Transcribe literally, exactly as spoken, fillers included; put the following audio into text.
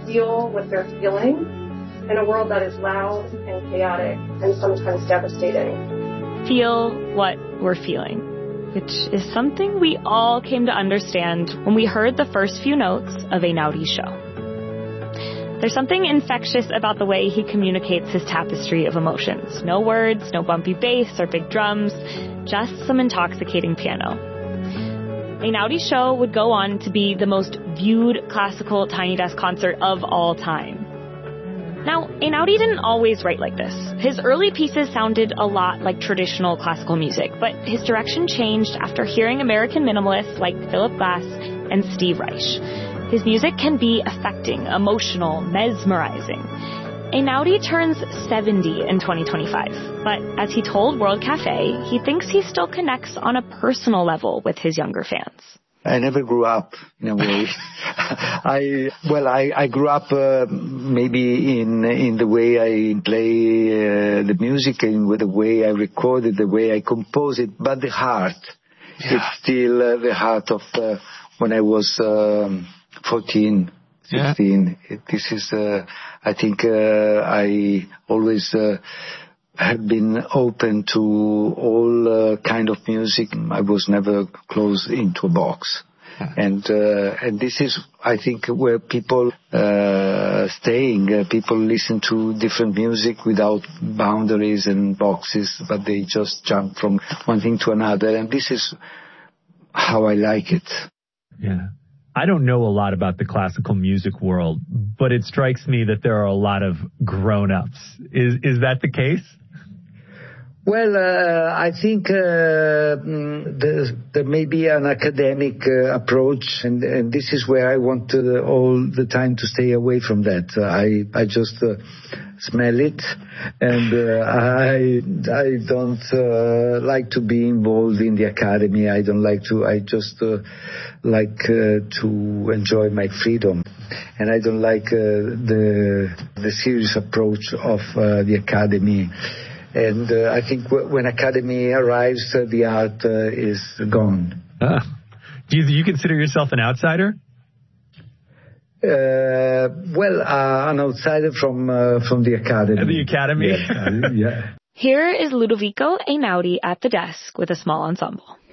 deal with their feelings in a world that is loud and chaotic and sometimes devastating. Feel what we're feeling, which is something we all came to understand when we heard the first few notes of Einaudi show. There's something infectious about the way he communicates his tapestry of emotions. No words, no bumpy bass or big drums, just some intoxicating piano. Einaudi show would go on to be the most viewed classical Tiny Desk concert of all time. Now, Einaudi didn't always write like this. His early pieces sounded a lot like traditional classical music, but his direction changed after hearing American minimalists like Philip Glass and Steve Reich. His music can be affecting, emotional, mesmerizing. Einaudi turns seventy in twenty twenty-five, but as he told World Cafe, he thinks he still connects on a personal level with his younger fans. I never grew up in a way. I well, I, I grew up uh, maybe in in the way I play uh, the music and with the way I record it, the way I compose it, but the heart, yeah. It's still uh, the heart of uh, when I was um, fourteen, sixteen. Yeah. This is, uh, I think, uh, I always uh, have been open to all uh, kind of music. I was never closed into a box. Yeah. And uh, and this is, I think, where people uh, staying, uh, people listen to different music without boundaries and boxes, but they just jump from one thing to another. And this is how I like it. Yeah. I don't know a lot about the classical music world, but it strikes me that there are a lot of grown-ups. Is is that the case? Well, uh, I think uh, there, there may be an academic uh, approach, and, and this is where I want to, uh, all the time to stay away from that. Uh, I I just uh, smell it, and uh, I I don't uh, like to be involved in the academy. I don't like to. I just uh, like uh, to enjoy my freedom, and I don't like uh, the the serious approach of uh, the academy. And uh, I think w- when academy arrives, uh, the art uh, is gone. Uh, do you, you consider yourself an outsider? Uh, well, uh, an outsider from uh, from the academy. The academy? Yeah. uh, yeah. Here is Ludovico Einaudi at the desk with a small ensemble.